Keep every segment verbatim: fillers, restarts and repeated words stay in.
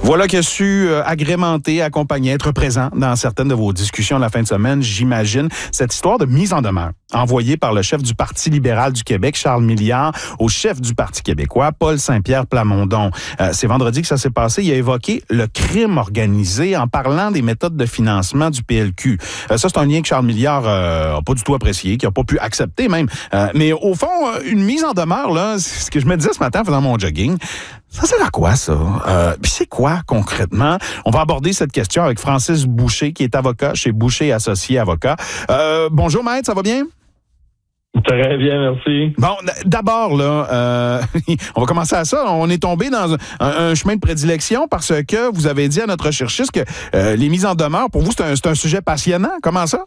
Voilà qui a su euh, agrémenter, accompagner, être présent dans certaines de vos discussions la fin de semaine, j'imagine. Cette histoire de mise en demeure envoyée par le chef du Parti libéral du Québec, Charles Milliard, au chef du Parti québécois, Paul Saint-Pierre Plamondon. Euh, c'est vendredi que ça s'est passé. Il a évoqué le crime organisé en parlant des méthodes de financement du P L Q. Euh, ça, c'est un lien que Charles Milliard n'a euh, pas du tout apprécié, qu'il n'a pas pu accepter même. Euh, mais au fond, une mise en demeure, là, c'est ce que je me disais ce matin en faisant mon jogging. Ça sert à quoi, ça? Euh, puis c'est quoi, concrètement? On va aborder cette question avec Francis Boucher, qui est avocat chez Boucher Associés Avocats. Euh, bonjour, maître, ça va bien? Très bien, merci. Bon, d'abord, là, euh, on va commencer à ça. On est tombé dans un, un chemin de prédilection parce que vous avez dit à notre recherchiste que euh, les mises en demeure, pour vous, c'est un, c'est un sujet passionnant. Comment ça?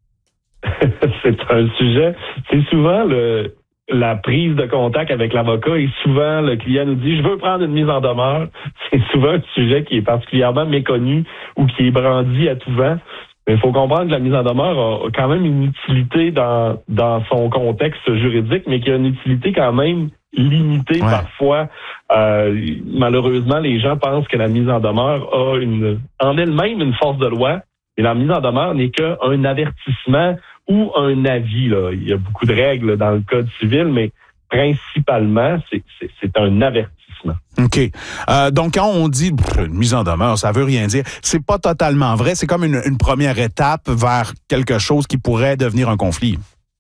C'est un sujet... C'est souvent le... la prise de contact avec l'avocat et souvent le client nous dit « je veux prendre une mise en demeure ». C'est souvent un sujet qui est particulièrement méconnu ou qui est brandi à tout vent. Mais il faut comprendre que la mise en demeure a quand même une utilité dans, dans son contexte juridique, mais qui a une utilité quand même limitée ouais. parfois. Euh, malheureusement, les gens pensent que la mise en demeure a une, en elle-même une force de loi, et la mise en demeure n'est qu'un avertissement ou un avis. Là. Il y a beaucoup de règles dans le Code civil, mais principalement, c'est, c'est, c'est un avertissement. OK. Euh, donc, quand on dit pff, une mise en demeure, ça veut rien dire. C'est pas totalement vrai. C'est comme une, une première étape vers quelque chose qui pourrait devenir un conflit.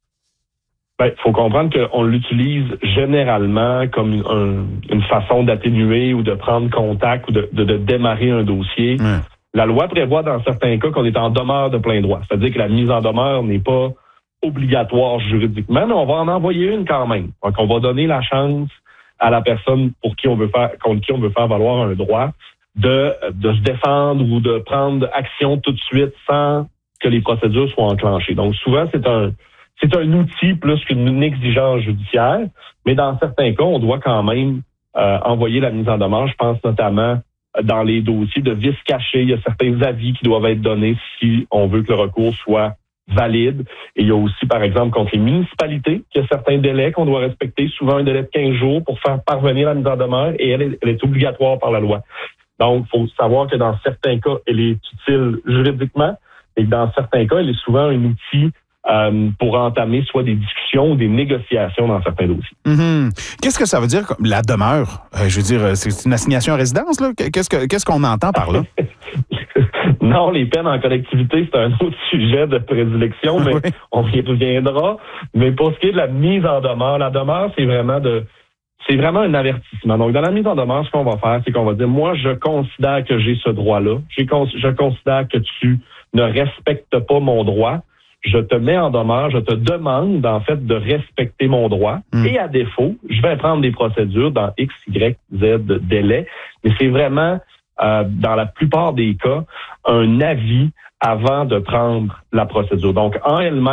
Ben, faut comprendre qu'on l'utilise généralement comme une, un, une façon d'atténuer ou de prendre contact ou de, de, de démarrer un dossier. Mmh. La loi prévoit dans certains cas qu'on est en demeure de plein droit. C'est-à-dire que la mise en demeure n'est pas obligatoire juridiquement, mais on va en envoyer une quand même. Donc, on va donner la chance à la personne pour qui on veut faire, contre qui on veut faire valoir un droit de, de se défendre ou de prendre action tout de suite sans que les procédures soient enclenchées. Donc, souvent, c'est un, c'est un outil plus qu'une exigence judiciaire, mais dans certains cas, on doit quand même euh, envoyer la mise en demeure. Je pense notamment dans les dossiers de vices cachés, il y a certains avis qui doivent être donnés si on veut que le recours soit valide. Et il y a aussi, par exemple, contre les municipalités, qu'il y a certains délais qu'on doit respecter, souvent un délai de quinze jours pour faire parvenir la mise en demeure, et elle est, elle est obligatoire par la loi. Donc, il faut savoir que dans certains cas, elle est utile juridiquement, et que dans certains cas, elle est souvent un outil Euh, pour entamer soit des discussions ou des négociations dans certains dossiers. Mm-hmm. Qu'est-ce que ça veut dire, la demeure? Euh, je veux dire, c'est une assignation à résidence, là? Qu'est-ce que, qu'est-ce qu'on entend par là? Non, les peines en collectivité, c'est un autre sujet de prédilection, mais oui. on y reviendra. Mais pour ce qui est de la mise en demeure, la demeure, c'est vraiment de... C'est vraiment un avertissement. Donc, dans la mise en demeure, ce qu'on va faire, c'est qu'on va dire, moi, je considère que j'ai ce droit-là. J'ai cons- je considère que tu ne respectes pas mon droit. Je te mets en demeure, je te demande, en fait, de respecter mon droit. Mmh. Et à défaut, je vais prendre des procédures dans X, Y, Z délai. Mais c'est vraiment, euh, dans la plupart des cas, un avis avant de prendre la procédure. Donc, en elle-même,